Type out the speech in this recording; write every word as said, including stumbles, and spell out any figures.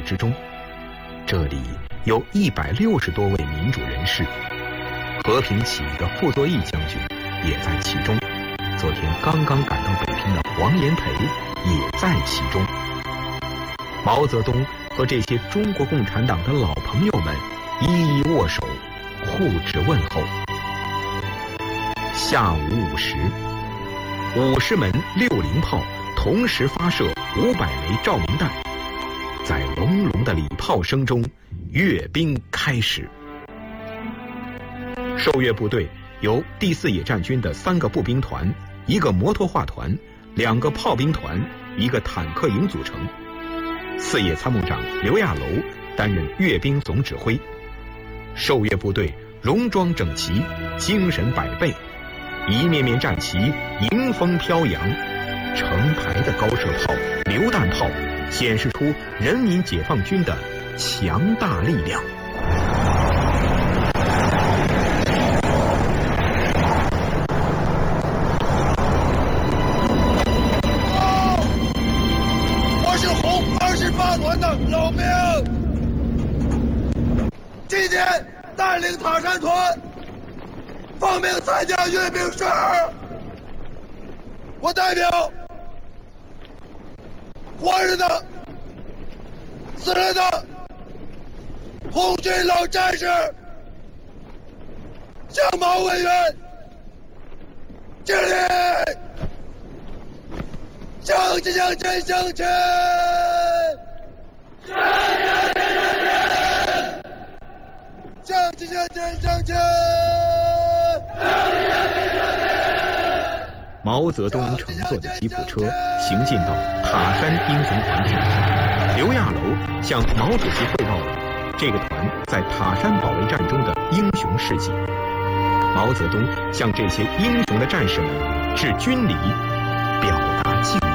之中。这里有一百六十多位民主人士，和平起义的傅作义将军也在其中。昨天刚刚赶到北平的黄炎培也在其中。毛泽东和这些中国共产党的老朋友们一一握手，互致问候。下午五时，五十门六零炮同时发射五百枚照明弹，在隆隆的礼炮声中，阅兵开始。受阅部队由第四野战军的三个步兵团、一个摩托化团、两个炮兵团、一个坦克营组成。四野参谋长刘亚楼担任阅兵总指挥。受阅部队戎装整齐，精神百倍，一面面战旗迎风飘扬，成排的高射炮、榴弹炮显示出人民解放军的强大力量。 我是红二十八团的老兵，今天带领塔山团奉命参加阅兵式。我代表活着的、死了的红军老战士向毛委员敬礼，向前向前向前，向前向前向前。 毛泽东乘坐的吉普车行进到塔山英雄团体，刘亚楼向毛主席汇报了这个团在塔山保卫战中的英雄事迹。毛泽东向这些英雄的战士们致军礼，表达敬意。